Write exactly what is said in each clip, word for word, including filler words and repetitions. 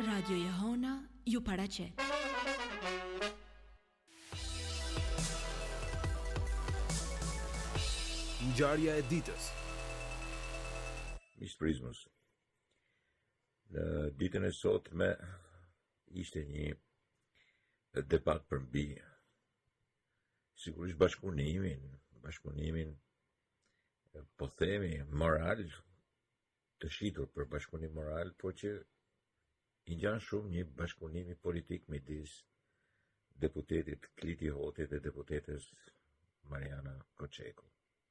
Radio Jehona ju paraqet. Ngjarja e ditës. Miq Prizmës, në ditën e sotme ishte një debat për mbi sigurisht bashkëpunimin, bashkëpunimin po themi moral, të shitur për bashkëpunim moral, po që i ngjan shumë një bashkëpunimi politik midis deputetit Kliti Hoti dhe deputetes Mariana Koçeku.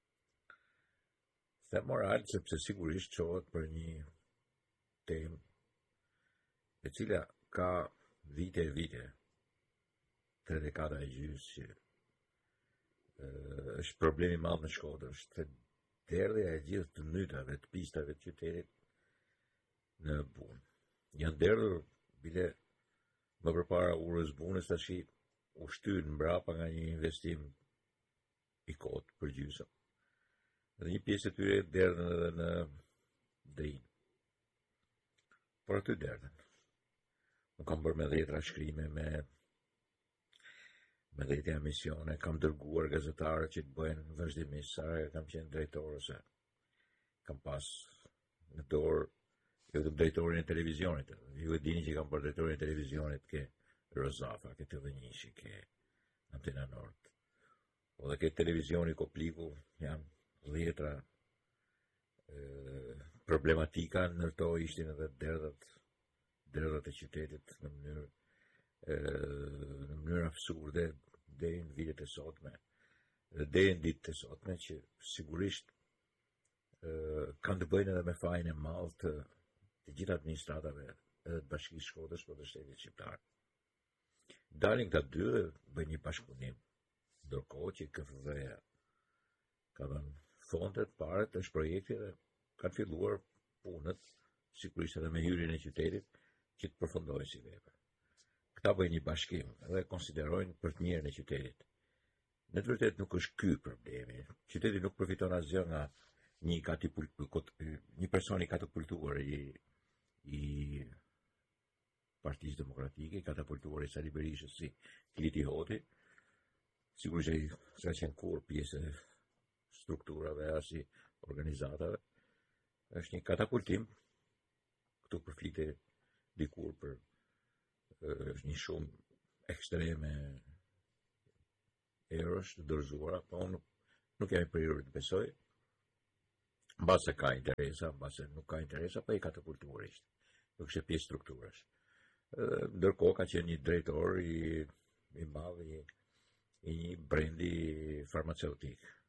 Dhe moral, sepse sigurisht qohet për një temë e cila ka vite e vite, tre dekada e gjysë që uh, është problemi madh në Shkodër, është derdhja e gjithë të nytave, të pistave të qytetit në Bunë. Janë derdhur bile më përpara urës Bunës, tash u shtyn mbrapa nga një investim i kotë për gjysëm. Dhe një pjesë e tyre derdhen edhe në Drin. Por aty derdhen. Nuk kam bërë me dhjetra shkrime, me me dhjetja misione, kam dërguar gazetarë që të bëjnë vazhdimisht, sa kam qenë drejtor ose kam pas në dorë jo vetëm drejtorin e televizionit. Ju e dini që kam bërë drejtorin e televizionit ke Rozafa, ke T V një, ke Antena Nord. O dhe ke televizioni Kopliku, janë dhjetra e, problematika, nërto ishtin edhe derdhat, derdhat e qytetit në mënyrë e, në mënyrë absurde deri në vitet e sotme, dhe deri në ditët e sotme, që sigurisht e, kanë të bëjnë edhe me fajin e madh të, të gjithë administratave edhe të Bashkisë Shkodrës për të shtetit shqiptar. Dalin këta dy dhe bëjnë një bashkëpunim, ndërkohë që K F V-ja ka dhënë fondet, paret, është projekti dhe kanë filluar punët, sigurisht edhe me hyrjen e qytetit, që të përfundojnë si vepër. Këta bëjnë një bashkim dhe konsiderojnë për të mirën e qytetit. Në të vërtetë nuk është ky problemi. Qyteti nuk përfiton asgjë nga një katapult, një person i katapultuar i i Partisë Demokratike, i katapultuar i Sali Berishës si Kliti Hoti, sigurisht ai s'ka qenë kur pjesë e strukturave as i organizatave. Është një katapultim, këtu përfite dikur për është një shumë ekstreme erësh të dorëzuara, po unë nuk jam i prirur të besoj, mbase ka interesa, mbase nuk ka interesa, po i katapultuar ishte, nuk është pjesë strukturash. Ndërkohë ka qenë një drejtor i, i madh i, i një brendi farmaceutik.